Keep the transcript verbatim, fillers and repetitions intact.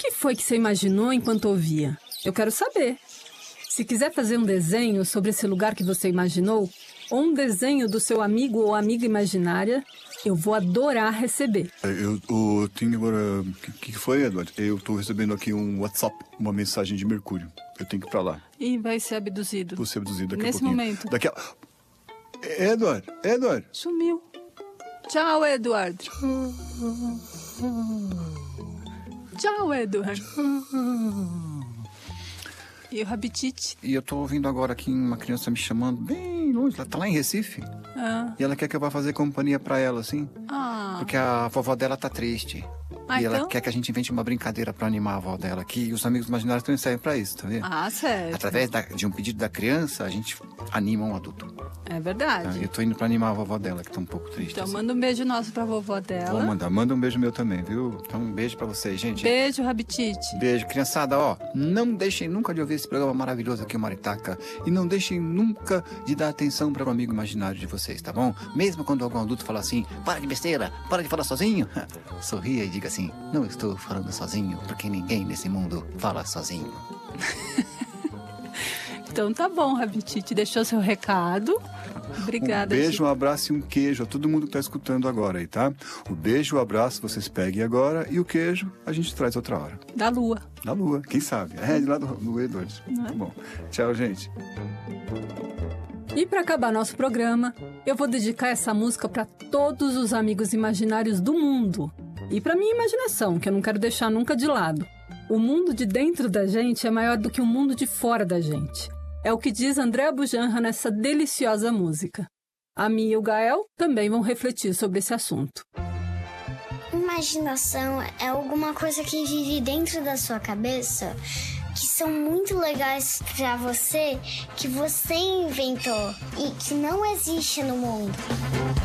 que foi que você imaginou enquanto ouvia? Eu quero saber. Se quiser fazer um desenho sobre esse lugar que você imaginou, ou um desenho do seu amigo ou amiga imaginária, eu vou adorar receber. Eu, eu tenho agora... O que, que foi, Eduardo? Eu tô recebendo aqui um WhatsApp, uma mensagem de Mercúrio. Eu tenho que ir pra lá. E vai ser abduzido. Vou ser abduzido daqui Nesse a pouquinho. momento. Daqui a... Edward, Edward. Sumiu. Tchau, Edward. Tchau, Edward. E o Rabitite? E eu tô ouvindo agora aqui uma criança me chamando bem longe. Ela tá lá em Recife. Ah. E ela quer que eu vá fazer companhia pra ela, assim. Ah. Porque a vovó dela tá triste. Ah, e então? ela quer que a gente invente uma brincadeira pra animar a avó dela. Que os amigos imaginários também servem pra isso, tá vendo? Ah, certo. Através da, de um pedido da criança, a gente anima um adulto. É verdade. Tá? Eu tô indo pra animar a vovó dela, que tá um pouco triste. Então assim. manda um beijo nosso pra vovó dela. Vou mandar. Manda um beijo meu também, viu? Então um beijo pra vocês, gente. Beijo, Rabitite. Beijo, criançada, ó, não deixem nunca de ouvir esse programa maravilhoso aqui, o Maritaca, e não deixem nunca de dar atenção para o amigo imaginário de vocês, tá bom? Mesmo quando algum adulto fala assim, para de besteira, para de falar sozinho, sorria e diga assim, não estou falando sozinho, porque ninguém nesse mundo fala sozinho. Então tá bom, Rabitite, deixou seu recado. Obrigada. Um beijo, Chico. um abraço e um queijo a todo mundo que tá escutando agora aí, tá? O beijo, o abraço, vocês peguem agora, e o queijo a gente traz outra hora. Da lua. Da lua, quem sabe? É, de lá do, do Edward. Tá bom. Tchau, gente. E para acabar nosso programa, eu vou dedicar essa música para todos os amigos imaginários do mundo. E para minha imaginação, que eu não quero deixar nunca de lado. O mundo de dentro da gente é maior do que o mundo de fora da gente. É o que diz Andréa Bujanra nessa deliciosa música. A Mia e o Gael também vão refletir sobre esse assunto. Imaginação é alguma coisa que vive dentro da sua cabeça, que são muito legais pra você, que você inventou e que não existe no mundo.